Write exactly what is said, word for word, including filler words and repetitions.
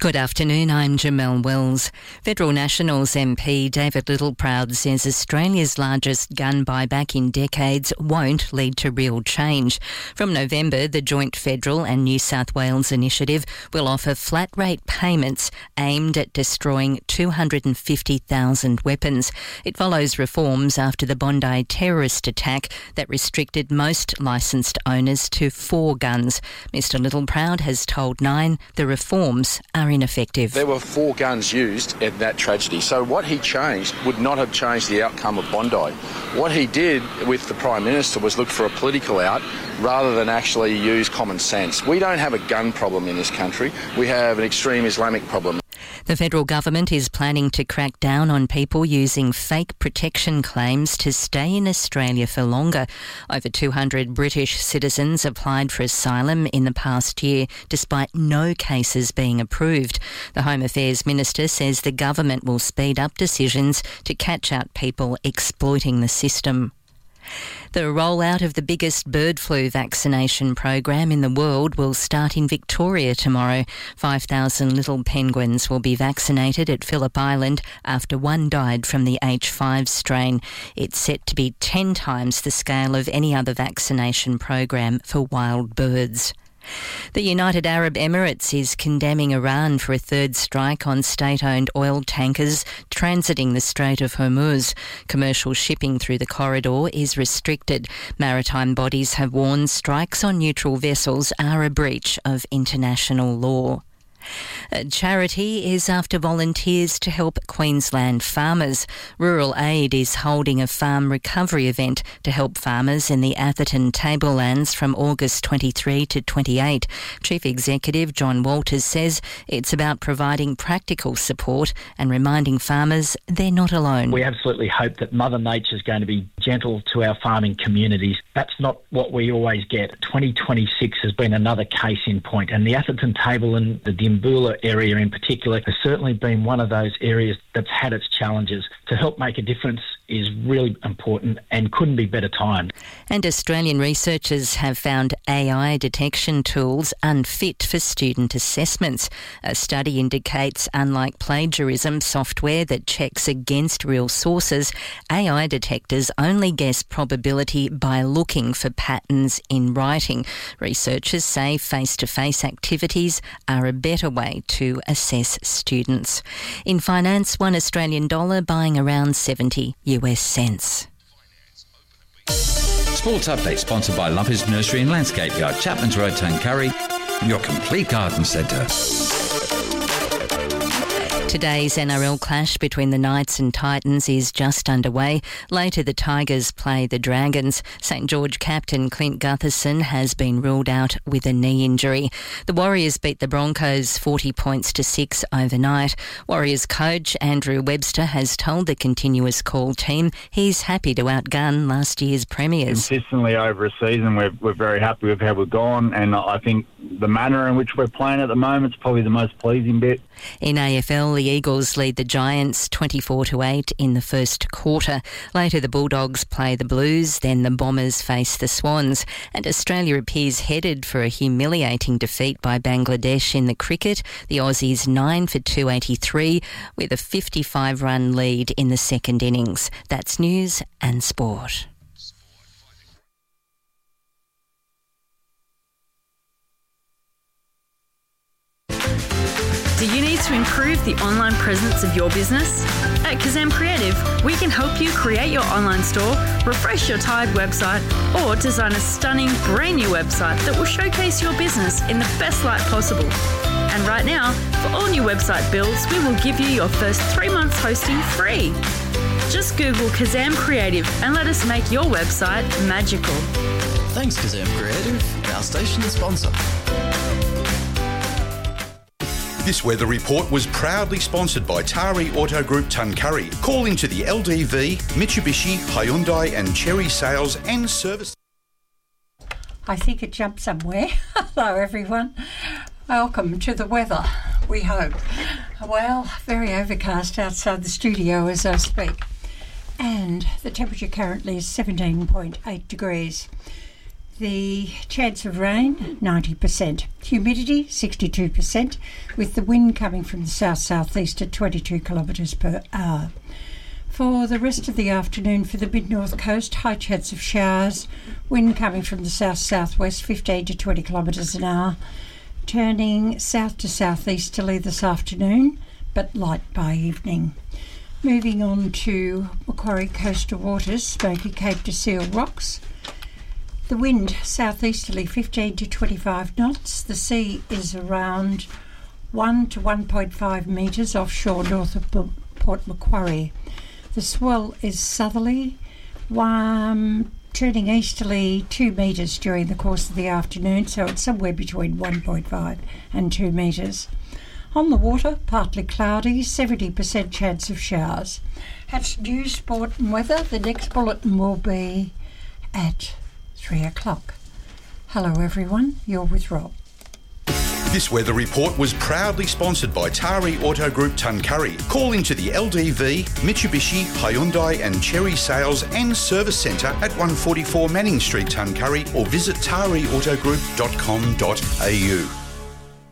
Good afternoon, I'm Jamelle Wells. Federal Nationals M P David Littleproud says Australia's largest gun buyback in decades won't lead to real change. From November, the joint federal and New South Wales initiative will offer flat rate payments aimed at destroying two hundred fifty thousand weapons. It follows reforms after the Bondi terrorist attack that restricted most licensed owners to four guns. Mister Littleproud has told Nine the reforms are ineffective. There were four guns used in that tragedy, so what he changed would not have changed the outcome of Bondi. What he did with the Prime Minister was look for a political out rather than actually use common sense. We don't have a gun problem in this country, we have an extreme Islamic problem. The federal government is planning to crack down on people using fake protection claims to stay in Australia for longer. Over two hundred British citizens applied for asylum in the past year, despite no cases being approved. The Home Affairs Minister says the government will speed up decisions to catch out people exploiting the system. The rollout of the biggest bird flu vaccination program in the world will start in Victoria tomorrow. five thousand little penguins will be vaccinated at Phillip Island after one died from the H five strain. It's set to be ten times the scale of any other vaccination program for wild birds. The United Arab Emirates is condemning Iran for a third strike on state-owned oil tankers transiting the Strait of Hormuz. Commercial shipping through the corridor is restricted. Maritime bodies have warned strikes on neutral vessels are a breach of international law. A charity is after volunteers to help Queensland farmers. Rural Aid is holding a farm recovery event to help farmers in the Atherton Tablelands from August twenty-third to twenty-eighth. Chief Executive John Walters says it's about providing practical support and reminding farmers they're not alone. We absolutely hope that Mother Nature is going to be gentle to our farming communities. That's not what we always get. twenty twenty-six has been another case in point, and the Atherton Tableland, the Dimboola area in particular, has certainly been one of those areas that's had its challenges. To help make a difference is really important and couldn't be better timed. And Australian researchers have found A I detection tools unfit for student assessments. A study indicates, unlike plagiarism software that checks against real sources, A I detectors only guess probability by looking for patterns in writing. Researchers say face-to-face activities are a better way to assess students. In finance, one Australian dollar buying around seventy US cents. Sports Update sponsored by Lumpers Nursery and Landscape Yard, Chapman's Road, Tuncurry, your complete garden centre. Today's N R L clash between the Knights and Titans is just underway. Later, the Tigers play the Dragons. St George captain Clint Gutherson has been ruled out with a knee injury. The Warriors beat the Broncos forty points to six overnight. Warriors coach Andrew Webster has told the Continuous Call team he's happy to outgun last year's premiers. Consistently over a season, we're, we're very happy with how we've gone, and I think the manner in which we're playing at the moment is probably the most pleasing bit. In A F L, the Eagles lead the Giants twenty-four to eight in the first quarter. Later, the Bulldogs play the Blues, then the Bombers face the Swans. And Australia appears headed for a humiliating defeat by Bangladesh in the cricket. The Aussies nine for two eighty-three with a fifty-five run lead in the second innings. That's news and sport. Do you need to improve the online presence of your business? At Kazam Creative, we can help you create your online store, refresh your tired website, or design a stunning brand new website that will showcase your business in the best light possible. And right now, for all new website builds, we will give you your first three months hosting free. Just Google Kazam Creative and let us make your website magical. Thanks, Kazam Creative, our station sponsor. This weather report was proudly sponsored by Tari Auto Group Tuncurry. Call into the L D V, Mitsubishi, Hyundai and Chery sales and service. I think it jumped somewhere. Hello everyone. Welcome to the weather, we hope. Well, very overcast outside the studio as I speak. And the temperature currently is seventeen point eight degrees. the chance of rain, ninety percent. Humidity, sixty-two percent, with the wind coming from the south-southeast at twenty-two kilometres per hour. For the rest of the afternoon for the mid-north coast, high chance of showers, wind coming from the south-southwest, fifteen to twenty kilometres an hour, turning south to southeasterly this afternoon, but light by evening. Moving on to Macquarie coastal waters, Smoky Cape to Seal Rocks. The wind southeasterly fifteen to twenty-five knots. The sea is around one to one point five metres offshore north of Port Macquarie. The swell is southerly, um, turning easterly two metres during the course of the afternoon, so it's somewhere between one point five and two metres. On the water, partly cloudy, seventy percent chance of showers. That's news, sport and weather. The next bulletin will be at three o'clock. Hello everyone, you're with Rob. This weather report was proudly sponsored by Tari Auto Group Tuncurry. Call into the L D V, Mitsubishi, Hyundai and Cherry Sales and Service Centre at one forty-four Manning Street, Tuncurry, or visit tari auto group dot com dot a u.